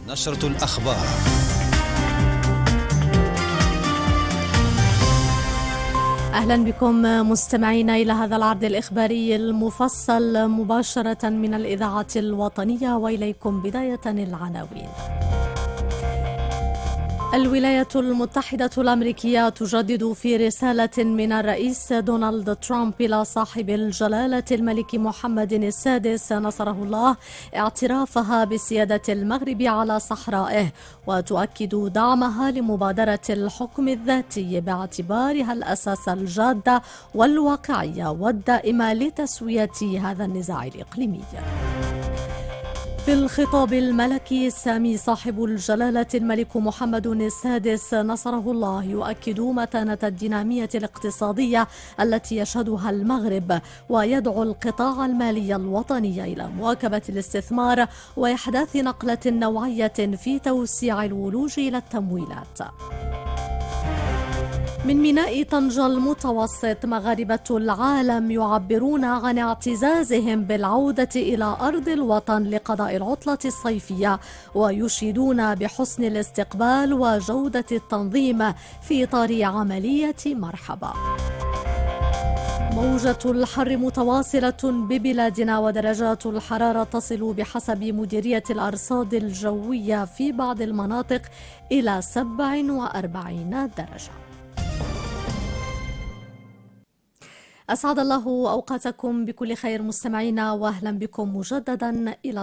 نشرة الأخبار. أهلا بكم مستمعينا إلى هذا العرض الإخباري المفصل مباشرة من الإذاعة الوطنية، وإليكم بداية العناوين. الولايات المتحدة الأمريكية تجدد في رسالة من الرئيس دونالد ترامب إلى صاحب الجلالة الملك محمد السادس نصره الله اعترافها بسيادة المغرب على صحرائه، وتؤكد دعمها لمبادرة الحكم الذاتي باعتبارها الأساس الجاد والواقعية والدائمة لتسوية هذا النزاع الإقليمي. في الخطاب الملكي السامي، صاحب الجلالة الملك محمد السادس نصره الله يؤكد متانة الدينامية الاقتصادية التي يشهدها المغرب، ويدعو القطاع المالي الوطني إلى مواكبة الاستثمار وإحداث نقلة نوعية في توسيع الولوج إلى التمويلات. من ميناء طنجة المتوسط، مغاربة العالم يعبرون عن اعتزازهم بالعودة إلى أرض الوطن لقضاء العطلة الصيفية، ويشيدون بحسن الاستقبال وجودة التنظيم في إطار عملية مرحبا. موجة الحر متواصلة ببلادنا، ودرجات الحرارة تصل بحسب مديرية الأرصاد الجوية في بعض المناطق إلى 47 درجة. أسعد الله أوقاتكم بكل خير مستمعينا، وأهلا بكم مجددا إلى